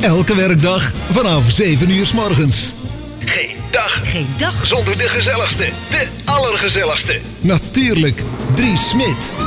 Elke werkdag vanaf 7 uur 's morgens. Geen dag. Geen dag Zonder de gezelligste, de allergezelligste. Natuurlijk, Dries Smit.